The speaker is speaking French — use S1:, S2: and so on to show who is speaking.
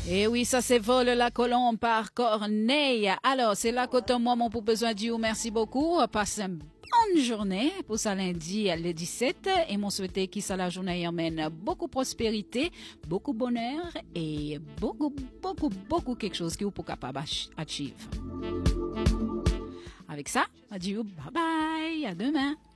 S1: Et oui, ça c'est Vole la colombe par Corneille. Alors, c'est là que moi, mon pour besoin de vous. Merci beaucoup. Passez une bonne journée pour ça lundi le 17. Et mon souhaité qui ça la journée emmène beaucoup prospérité, beaucoup bonheur et beaucoup quelque chose qui vous pour capable achieve. Avec ça, adieu, bye bye, à demain.